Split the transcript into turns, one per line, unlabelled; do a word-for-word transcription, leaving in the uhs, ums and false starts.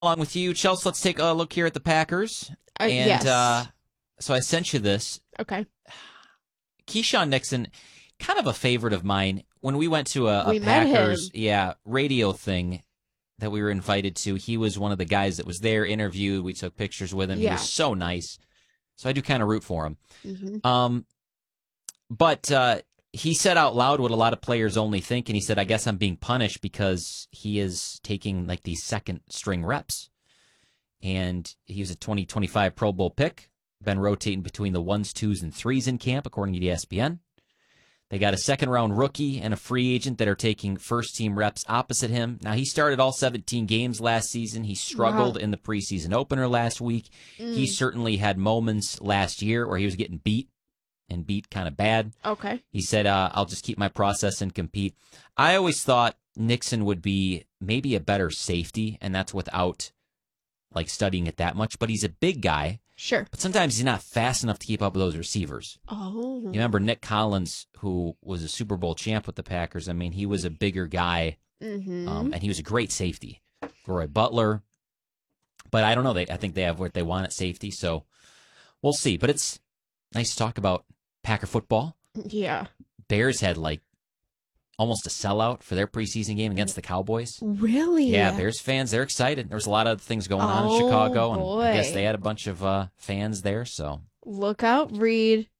along with you, Chelsea. Let's take a look here at the Packers.
Uh,
and
yes.
uh, so I sent you this.
Okay.
Keyshawn Nixon, kind of a favorite of mine. When we went to a, a
We met
Packers
him.
yeah, radio thing that we were invited to, he was one of the guys that was there, interviewed. We took pictures with him.
Yeah.
He was so nice. So I do kind of root for him.
Mm-hmm.
Um, but uh, he said out loud what a lot of players only think, and he said, I guess I'm being punished because he is taking like these second string reps. And he was a twenty twenty-five Pro Bowl pick, been rotating between the ones, twos, and threes in camp, according to E S P N. They got a second-round rookie and a free agent that are taking first-team reps opposite him. Now, he started all seventeen games last season. He struggled
Wow.
in the preseason opener last week.
Mm.
He certainly had moments last year where he was getting beat, and beat kind of bad.
Okay.
He said, uh, I'll just keep my process and compete. I always thought Nixon would be maybe a better safety, and that's without like studying it that much. But he's a big guy.
Sure.
But sometimes he's not fast enough to keep up with those receivers.
Oh.
You remember Nick Collins, who was a Super Bowl champ with the Packers? I mean, he was a bigger guy,
Mm-hmm.
um, and he was a great safety. Roy Butler. But I don't know. They, I think they have what they want at safety, so we'll see. But it's nice to talk about Packer football.
Yeah.
Bears had like almost a sellout for their preseason game against the Cowboys.
Really?
Yeah, Bears fans, they're excited. There was a lot of things going on
Oh,
in Chicago, and I guess
boy.
they had a bunch of uh, fans there. So
Look out, Reed.